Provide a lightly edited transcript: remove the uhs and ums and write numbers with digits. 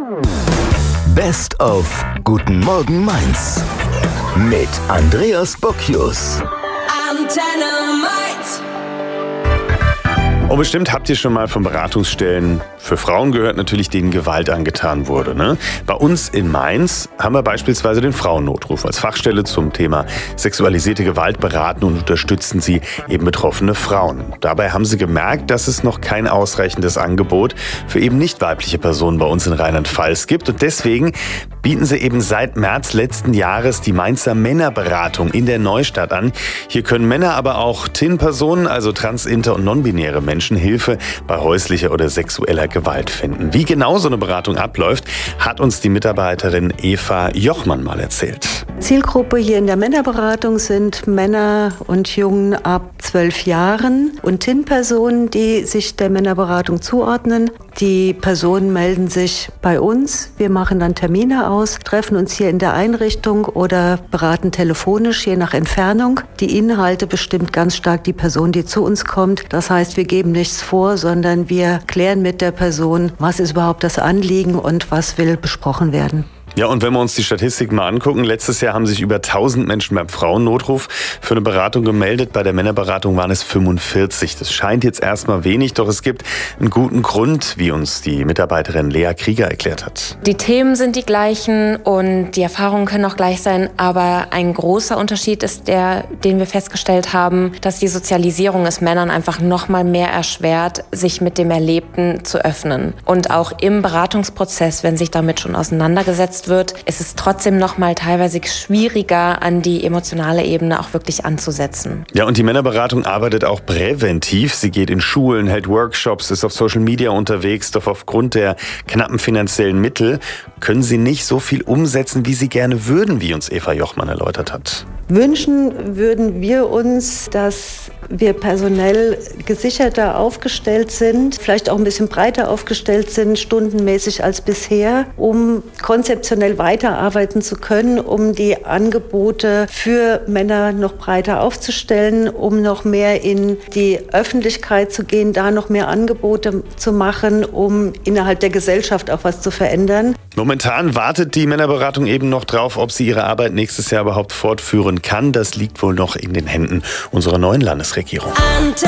Best of Guten Morgen Mainz mit Andreas Bocchius. Und bestimmt habt ihr schon mal von Beratungsstellen für Frauen gehört, natürlich denen Gewalt angetan wurde. Ne? Bei uns in Mainz haben wir beispielsweise den Frauennotruf. Als Fachstelle zum Thema sexualisierte Gewalt beraten und unterstützen sie eben betroffene Frauen. Dabei haben sie gemerkt, dass es noch kein ausreichendes Angebot für eben nicht weibliche Personen bei uns in Rheinland-Pfalz gibt. Und deswegen bieten sie eben seit März letzten Jahres die Mainzer Männerberatung in der Neustadt an. Hier können Männer, aber auch TIN-Personen, also trans-, inter- und non-binäre Menschen, Hilfe bei häuslicher oder sexueller Gewalt finden. Wie genau so eine Beratung abläuft, hat uns die Mitarbeiterin Eva Jochmann mal erzählt. Zielgruppe hier in der Männerberatung sind Männer und Jungen ab 12 Jahren und TIN-Personen, die sich der Männerberatung zuordnen. Die Personen melden sich bei uns. Wir machen dann Termine aus, treffen uns hier in der Einrichtung oder beraten telefonisch, je nach Entfernung. Die Inhalte bestimmt ganz stark die Person, die zu uns kommt. Das heißt, wir geben nichts vor, sondern wir klären mit der Person, was ist überhaupt das Anliegen und was will besprochen werden. Ja, und wenn wir uns die Statistik mal angucken, letztes Jahr haben sich über 1000 Menschen beim Frauennotruf für eine Beratung gemeldet. Bei der Männerberatung waren es 45. Das scheint jetzt erstmal wenig, doch es gibt einen guten Grund, wie uns die Mitarbeiterin Lea Krieger erklärt hat. Die Themen sind die gleichen und die Erfahrungen können auch gleich sein, aber ein großer Unterschied ist der, den wir festgestellt haben, dass die Sozialisierung es Männern einfach noch mal mehr erschwert, sich mit dem Erlebten zu öffnen. Und auch im Beratungsprozess, wenn sich damit schon auseinandergesetzt wird, ist es trotzdem noch mal teilweise schwieriger, an die emotionale Ebene auch wirklich anzusetzen. Ja, und die Männerberatung arbeitet auch präventiv. Sie geht in Schulen, hält Workshops, ist auf Social Media unterwegs. Doch aufgrund der knappen finanziellen Mittel können sie nicht so viel umsetzen, wie sie gerne würden, wie uns Eva Jochmann erläutert hat. Wünschen würden wir uns, dass wir personell gesicherter aufgestellt sind, vielleicht auch ein bisschen breiter aufgestellt sind, stundenmäßig als bisher, um konzeptionell weiterarbeiten zu können, um die Angebote für Männer noch breiter aufzustellen, um noch mehr in die Öffentlichkeit zu gehen, da noch mehr Angebote zu machen, um innerhalb der Gesellschaft auch was zu verändern. Momentan wartet die Männerberatung eben noch drauf, ob sie ihre Arbeit nächstes Jahr überhaupt fortführen kann. Das liegt wohl noch in den Händen unserer neuen Landesregierung.